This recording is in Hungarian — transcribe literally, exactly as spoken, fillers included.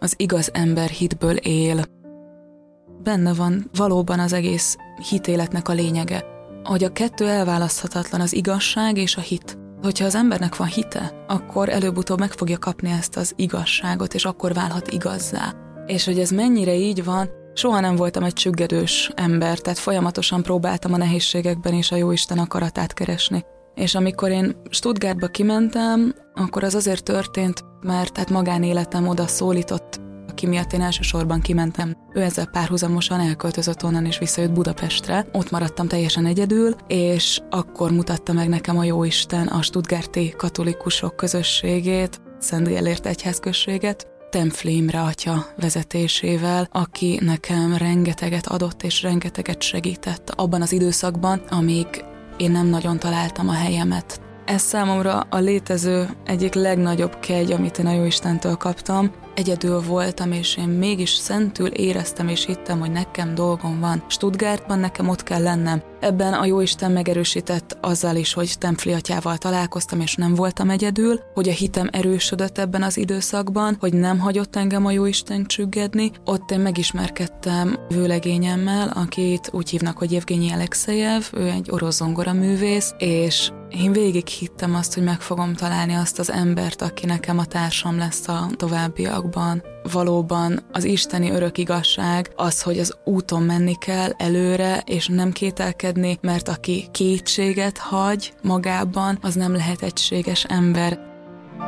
az igaz ember hitből él. Benne van valóban az egész hitéletnek a lényege, hogy a kettő elválaszthatatlan, az igazság és a hit. Hogyha az embernek van hite, akkor előbb-utóbb meg fogja kapni ezt az igazságot, és akkor válhat igazzá. És hogy ez mennyire így van, soha nem voltam egy csüggedős ember, tehát folyamatosan próbáltam a nehézségekben is a Jóisten akaratát keresni. És amikor én Stuttgartba kimentem, akkor az azért történt, mert tehát magánéletem oda szólított, aki miatt én elsősorban kimentem. Ő ezzel párhuzamosan elköltözött onnan és visszajött Budapestre. Ott maradtam teljesen egyedül, és akkor mutatta meg nekem a Jóisten a stuttgarti katolikusok közösségét, Szent Gellért egyházközséget, Templi Imre atya vezetésével, aki nekem rengeteget adott és rengeteget segített abban az időszakban, amíg én nem nagyon találtam a helyemet. Ez számomra a létező egyik legnagyobb kegy, amit én a Jóistentől kaptam. Egyedül voltam, és én mégis szentül éreztem és hittem, hogy nekem dolgom van. Stuttgartban nekem ott kell lennem. Ebben a Jóisten megerősített azzal is, hogy Templi atyával találkoztam, és nem voltam egyedül, hogy a hitem erősödött ebben az időszakban, hogy nem hagyott engem a Jóisten csüggedni. Ott én megismerkedtem vőlegényemmel, akit úgy hívnak, hogy Evgenyi Alexejev, ő egy orosz zongoraművész, és én végig hittem azt, hogy meg fogom találni azt az embert, aki nekem a társam lesz a továbbiakban. Valóban az isteni örök igazság az, hogy az úton menni kell előre, és nem kételkedni, mert aki kétséget hagy magában, az nem lehet egységes ember.